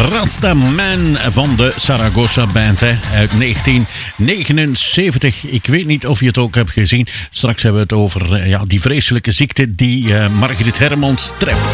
Rastaman van de Zaragoza Band hè, uit 1979. Ik weet niet of je het ook hebt gezien. Straks hebben we het over die vreselijke ziekte die Margriet Hermans treft.